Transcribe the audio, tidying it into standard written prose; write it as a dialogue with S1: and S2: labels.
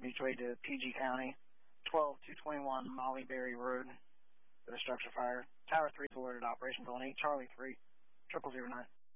S1: mutual aid to PG County, 12221 Molly Berry Road, for the structure fire. Tower 3 is alerted operation, going 8 Charlie 3, 0009.